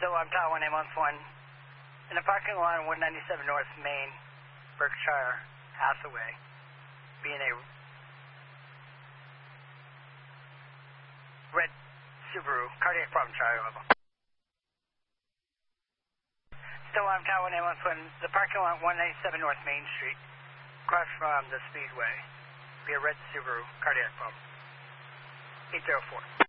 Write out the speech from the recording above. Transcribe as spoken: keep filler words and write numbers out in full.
So I'm Tower one eight one one. In the parking lot on one ninety-seven North Main, Berkshire, Hathaway, being a red Subaru, cardiac problem, Charlie level. Still I'm Tower one eight one one. The parking lot one ninety-seven North Main Street, across from the Speedway, be a red Subaru, cardiac problem. eight zero four.